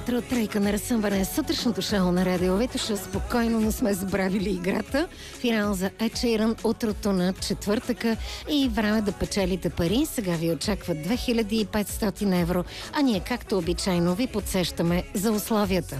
утро, тройка на разсъмване. Сутрешното шоу на Радио Витоша. Спокойно не сме забравили играта. Финал за Ed Sheeran утрото на четвъртъка и време да печелите пари. Сега ви очакват 2500 евро, а ние както обичайно ви подсещаме за условията.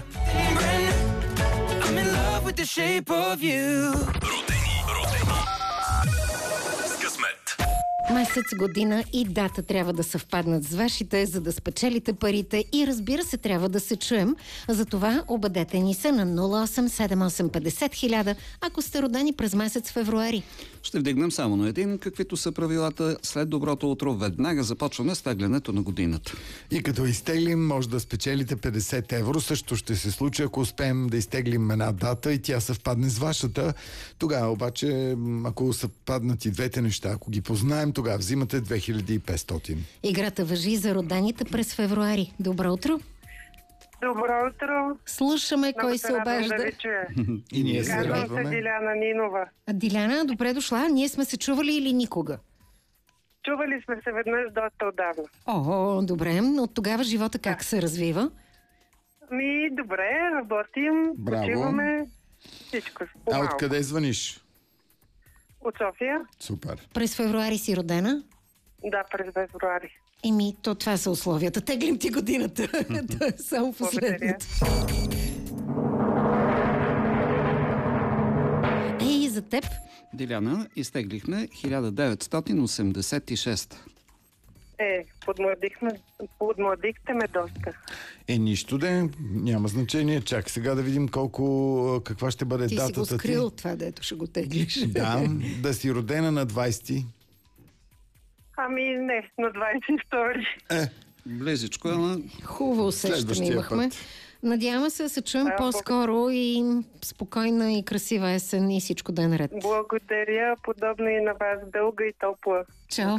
Месец, година и дата трябва да съвпаднат с вашите, за да спечелите парите и разбира се, трябва да се чуем. Затова обадете ни се на 0878 50 000, ако сте родени през месец февруари. Ще вдигнем само на един, каквито са правилата. След доброто утро веднага започваме с теглянето на годината. И като изтеглим, може да спечелите 50 евро. Също ще се случи, ако успеем да изтеглим една дата и тя съвпадне с вашата. Тогава обаче, ако съвпаднат и двете неща, ако ги познаем, тогава взимате 2500. Играта важи за родените през февруари. Добро утро! Добро утро! Слушаме кой се обажда. Да ви чуя. И ние се Казвам се радваме. Диляна Нинова. Диляна, добре дошла. Ние сме се чували или никога? Чували сме се веднъж доста отдавна. О, добре. От тогава живота как се развива? Добре, работим, Браво. почиваме, всичко А по-малко. откъде звъниш? От София? Супер. През февруари си родена? Да, през февруари. Това са условията. Теглим ти годината. Това е само последното. И за теб? Диляна, изтеглихме 1986. Подмладихте ме доста. Нищо де, няма значение. Чак сега да видим каква ще бъде Ти датата си го скрил това, дето ще го теглиш. Да си родена на 20. Не, на 22. Близичко, ама Хубаво усещане Следващия имахме. път. Надяваме се да се чуем по-скоро и спокойна и красива есен и всичко да е наред. Благодаря, подобно и на вас, дълга и топла. Чао!